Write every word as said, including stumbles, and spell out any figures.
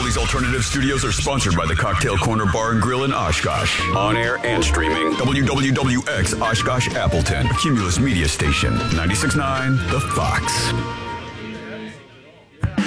Bally's Alternative Studios are sponsored by the Cocktail Corner Bar and Grill in Oshkosh. On air and streaming. W W W X Oshkosh Appleton. A Cumulus Media Station. ninety-six point nine The Fox.